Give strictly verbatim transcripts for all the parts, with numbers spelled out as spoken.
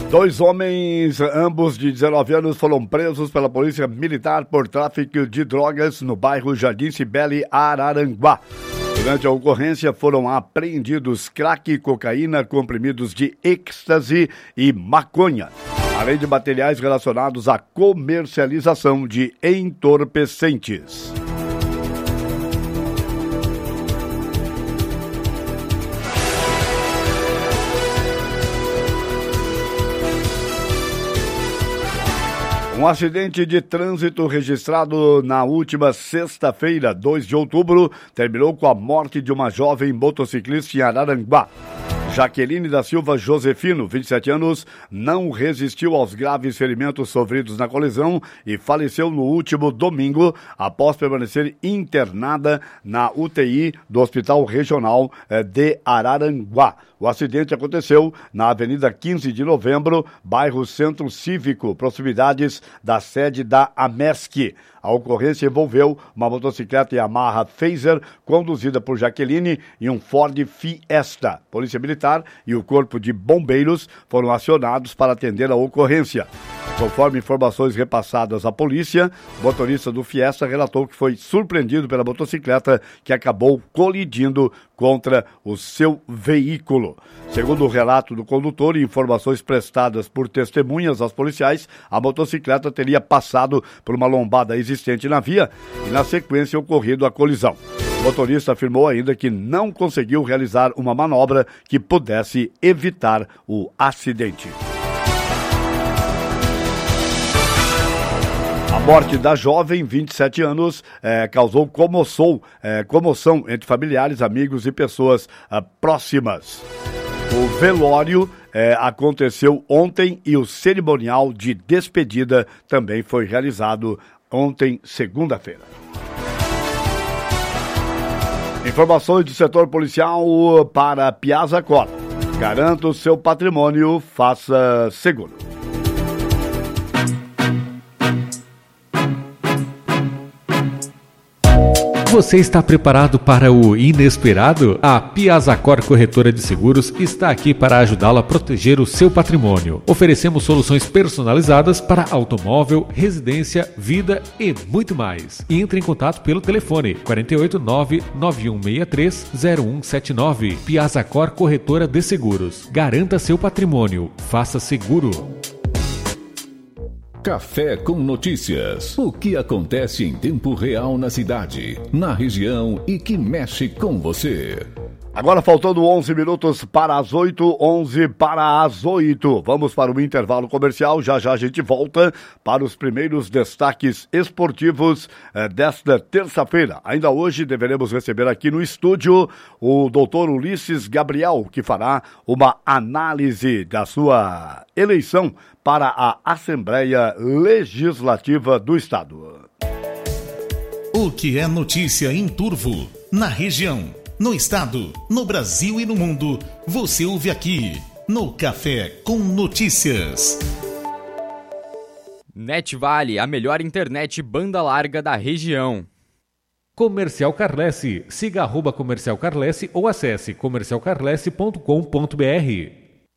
Dois homens, ambos de dezenove anos, foram presos pela Polícia Militar por tráfico de drogas no bairro Jardim Cibele, Araranguá. Durante a ocorrência foram apreendidos crack, cocaína, comprimidos de êxtase e maconha, além de materiais relacionados à comercialização de entorpecentes. Um acidente de trânsito registrado na última sexta-feira, dois de outubro, terminou com a morte de uma jovem motociclista em Araranguá. Jaqueline da Silva Josefino, vinte e sete anos, não resistiu aos graves ferimentos sofridos na colisão e faleceu no último domingo após permanecer internada na U T I do Hospital Regional de Araranguá. O acidente aconteceu na Avenida quinze de Novembro, bairro Centro Cívico, proximidades da sede da Amesc. A ocorrência envolveu uma motocicleta Yamaha Phaser, conduzida por Jaqueline, e um Ford Fiesta. Polícia Militar e o Corpo de Bombeiros foram acionados para atender a ocorrência. Conforme informações repassadas à polícia, o motorista do Fiesta relatou que foi surpreendido pela motocicleta que acabou colidindo contra o seu veículo. Segundo o relato do condutor e informações prestadas por testemunhas aos policiais, a motocicleta teria passado por uma lombada existente na via e, na sequência, ocorrido a colisão. O motorista afirmou ainda que não conseguiu realizar uma manobra que pudesse evitar o acidente. A morte da jovem, vinte e sete anos, eh, causou comoção, eh, comoção entre familiares, amigos e pessoas eh, próximas. O velório eh, aconteceu ontem e o cerimonial de despedida também foi realizado ontem, segunda-feira. Informações do setor policial para Piazza Cor. Garanta o seu patrimônio, faça seguro. Você está preparado para o inesperado? A Piazza Cor Corretora de Seguros está aqui para ajudá-lo a proteger o seu patrimônio. Oferecemos soluções personalizadas para automóvel, residência, vida e muito mais. Entre em contato pelo telefone quatro oito nove, nove um seis três, zero um sete nove. Piazza Cor Corretora de Seguros. Garanta seu patrimônio. Faça seguro. Café com Notícias. O que acontece em tempo real na cidade, na região e que mexe com você. Agora faltando onze minutos para as oito, onze para as oito. Vamos para o intervalo comercial. Já já a gente volta para os primeiros destaques esportivos eh, desta terça-feira. Ainda hoje deveremos receber aqui no estúdio o doutor Ulisses Gabriel, que fará uma análise da sua eleição para a Assembleia Legislativa do Estado. O que é notícia em Turvo, na região, no estado, no Brasil e no mundo, você ouve aqui no Café com Notícias. NetVale, a melhor internet banda larga da região. Comercial Carlesse. Siga arroba Comercial Carlesse ou acesse comercial carlesse ponto com ponto b r.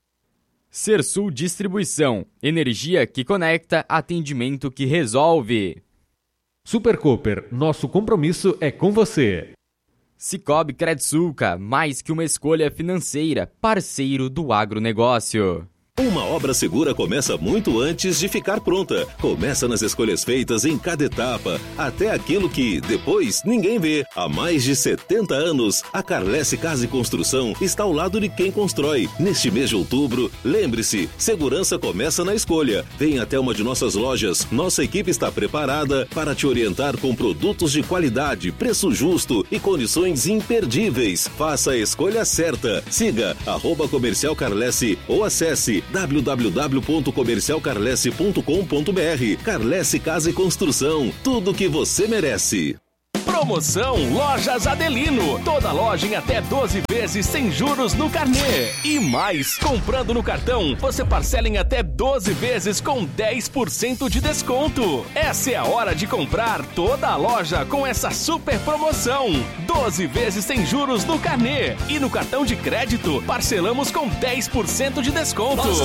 Sersul Distribuição. Energia que conecta, atendimento que resolve. Super Cooper. Nosso compromisso é com você. Cicobi Credsulca, mais que uma escolha financeira, parceiro do agronegócio. Uma obra segura começa muito antes de ficar pronta. Começa nas escolhas feitas em cada etapa, até aquilo que, depois, ninguém vê. Há mais de setenta anos, a Carlesse Casa e Construção está ao lado de quem constrói. Neste mês de outubro, lembre-se, segurança começa na escolha. Venha até uma de nossas lojas. Nossa equipe está preparada para te orientar com produtos de qualidade, preço justo e condições imperdíveis. Faça a escolha certa. Siga arroba Comercial Carlesse ou acesse w w w ponto comercial carlesse ponto com ponto b r. Carlesse Casa e Construção, tudo que você merece. Promoção Lojas Adelino. Toda loja em até doze vezes sem juros no carnê. E mais, comprando no cartão, você parcela em até doze vezes com dez por cento de desconto. Essa é a hora de comprar toda a loja com essa super promoção. doze vezes sem juros no carnê. E no cartão de crédito, parcelamos com dez por cento de desconto.